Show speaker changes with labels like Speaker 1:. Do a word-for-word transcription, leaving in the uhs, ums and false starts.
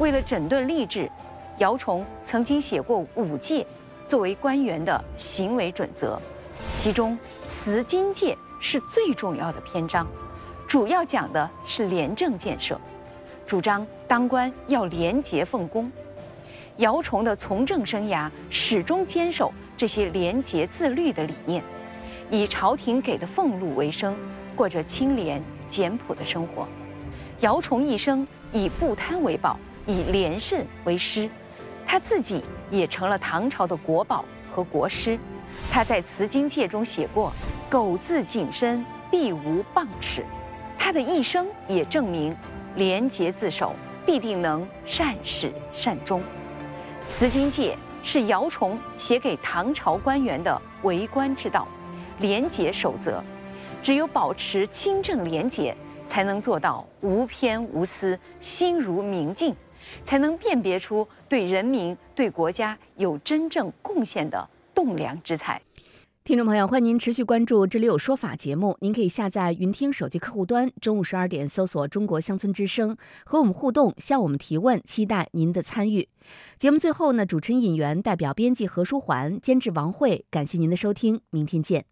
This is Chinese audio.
Speaker 1: 为了整顿吏治，姚崇曾经写过五戒作为官员的行为准则，其中辞金戒是最重要的篇章，主要讲的是廉政建设，主张当官要廉洁奉公。姚崇的从政生涯始终坚守这些廉洁自律的理念，以朝廷给的俸禄为生，过着清廉简朴的生活。姚崇一生以不贪为宝，以廉慎为师，他自己也成了唐朝的国宝和国师。他在辞金戒中写过“苟自谨慎，必无谤齿”。他的一生也证明，廉洁自守必定能善始善终。辞金戒是姚崇写给唐朝官员的为官之道、廉洁守则。只有保持清正廉洁，才能做到无偏无私、心如明镜，才能辨别出对人民、对国家有真正贡献的栋梁之才。
Speaker 2: 听众朋友，欢迎您持续关注《这里有说法》节目。您可以下载云听手机客户端，中午十二点搜索“中国乡村之声”，和我们互动，向我们提问，期待您的参与。节目最后呢，主持人尹源代表编辑何书桓、监制王慧，感谢您的收听，明天见。